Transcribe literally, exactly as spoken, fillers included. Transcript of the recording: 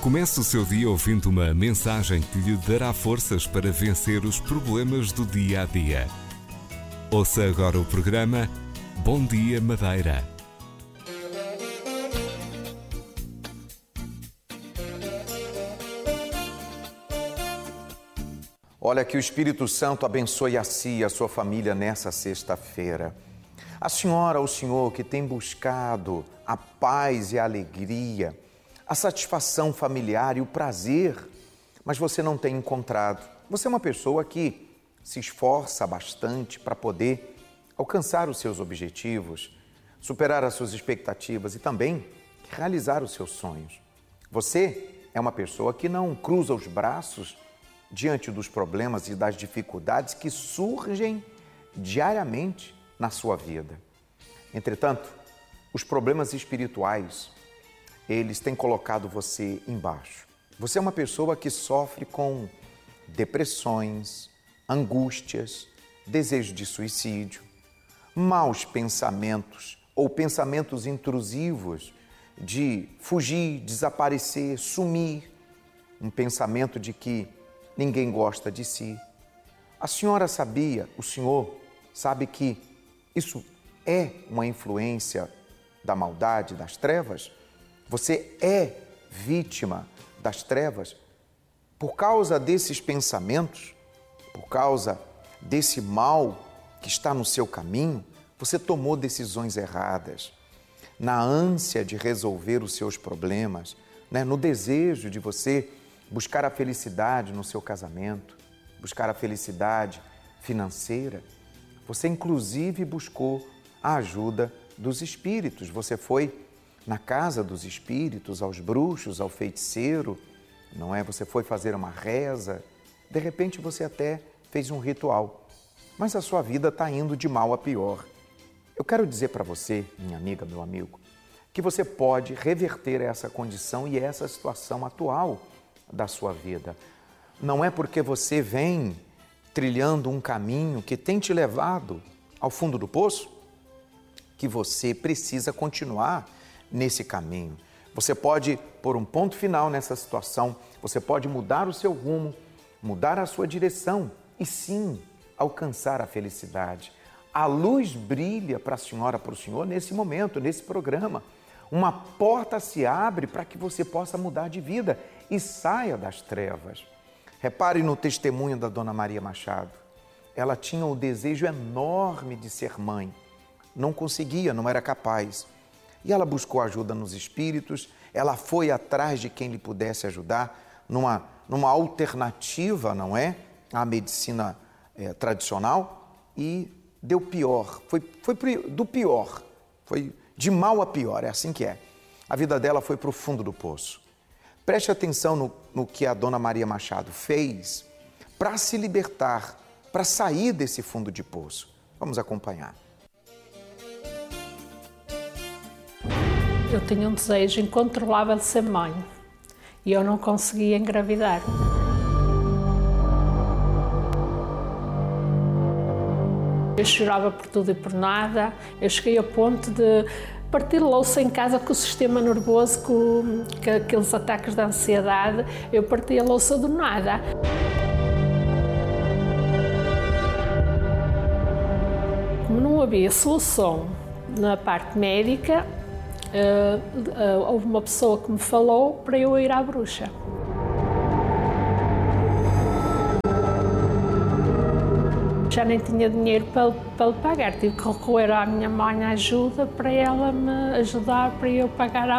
Comece o seu dia ouvindo uma mensagem que lhe dará forças para vencer os problemas do dia a dia. Ouça agora o programa Bom Dia Madeira. Olha, que o Espírito Santo abençoe a si e a sua família nessa sexta-feira. A senhora, o senhor que tem buscado a paz e a alegria, a satisfação familiar e o prazer, mas você não tem encontrado. Você é uma pessoa que se esforça bastante para poder alcançar os seus objetivos, superar as suas expectativas e também realizar os seus sonhos. Você é uma pessoa que não cruza os braços diante dos problemas e das dificuldades que surgem diariamente na sua vida. Entretanto, os problemas espirituais, eles têm colocado você embaixo. Você é uma pessoa que sofre com depressões, angústias, desejo de suicídio, maus pensamentos ou pensamentos intrusivos de fugir, desaparecer, sumir, um pensamento de que ninguém gosta de si. A senhora sabia, o senhor sabe que isso é uma influência da maldade, das trevas? Você é vítima das trevas por causa desses pensamentos, por causa desse mal que está no seu caminho. Você tomou decisões erradas na ânsia de resolver os seus problemas, né? No desejo de você buscar a felicidade no seu casamento, buscar a felicidade financeira. Você inclusive buscou a ajuda dos espíritos. Você foi na casa dos espíritos, aos bruxos, ao feiticeiro, não é? Você foi fazer uma reza, de repente você até fez um ritual, mas a sua vida está indo de mal a pior. Eu quero dizer para você, minha amiga, meu amigo, que você pode reverter essa condição e essa situação atual da sua vida. Não é porque você vem trilhando um caminho que tem te levado ao fundo do poço que você precisa continuar nesse caminho. Você pode pôr um ponto final nessa situação, você pode mudar o seu rumo, mudar a sua direção e sim alcançar a felicidade. A luz brilha para a senhora, para o senhor nesse momento, nesse programa. Uma porta se abre para que você possa mudar de vida e saia das trevas. Repare no testemunho da Dona Maria Machado. Ela tinha o desejo enorme de ser mãe. Não conseguia, não era capaz. E ela buscou ajuda nos espíritos, ela foi atrás de quem lhe pudesse ajudar numa, numa alternativa, não é? À medicina é, tradicional e deu pior. Foi, foi do pior, foi de mal a pior, é assim que é. A vida dela foi para o fundo do poço. Preste atenção no, no que a Dona Maria Machado fez para se libertar, para sair desse fundo de poço. Vamos acompanhar. Eu tinha um desejo incontrolável de ser mãe e eu não conseguia engravidar. Eu chorava por tudo e por nada. Eu cheguei a ponto de partir louça em casa com o sistema nervoso, com, com aqueles ataques de ansiedade. Eu partia louça do nada. Como não havia solução na parte médica, Uh, uh, houve uma pessoa que me falou para eu ir à bruxa. Já nem tinha dinheiro para, para lhe pagar, tive que recorrer à minha mãe à ajuda para ela me ajudar para eu pagar à